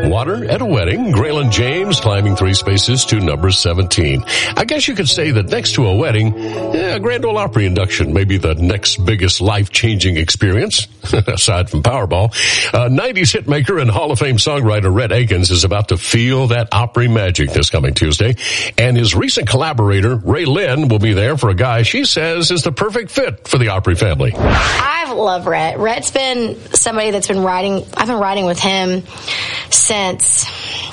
Water at a wedding. Graylin James climbing 3 spaces to number 17. I guess you could say that next to a wedding, a Grand Ole Opry induction may be the next biggest life-changing experience, aside from Powerball. 90s hitmaker and Hall of Fame songwriter Rhett Akins is about to feel that Opry magic this coming Tuesday. And his recent collaborator, Ray Lynn, will be there for a guy she says is the perfect fit for the Opry family. I love Rhett. Rhett's been somebody that's been writing. I've been writing with him since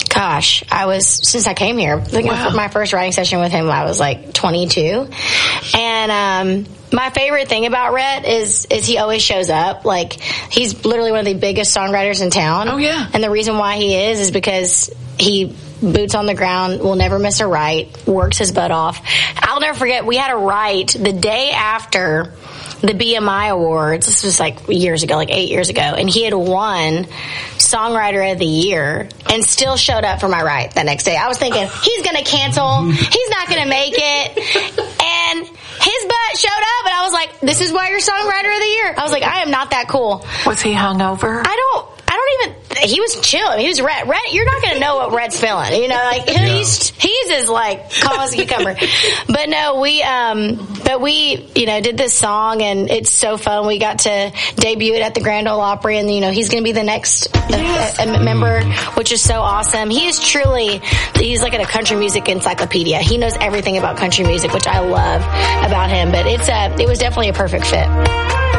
I came here. I think my first writing session with him, I was like 22. And my favorite thing about Rhett is he always shows up. Like, he's literally one of the biggest songwriters in town. Oh, yeah. And the reason why he is because he boots on the ground, will never miss a write, works his butt off. I'll never forget, we had a write the day after the BMI Awards. This was like years ago, like 8 years ago. And he had won Songwriter of the Year and still showed up for my write the next day. I was thinking, he's going to cancel. He's not going to make it. And his butt showed up, and I was like, this is why you're Songwriter of the Year. I was like, I am not that cool. Was he hungover? He was chill. He was Rhett. Rhett, you're not going to know what Rhett's feeling. You know, like, he's as like calm as a cucumber. But no, we did this song, and it's so fun. We got to debut it at the Grand Ole Opry, and, he's going to be the next member, which is so awesome. He's like a country music encyclopedia. He knows everything about country music, which I love about him. But it was definitely a perfect fit.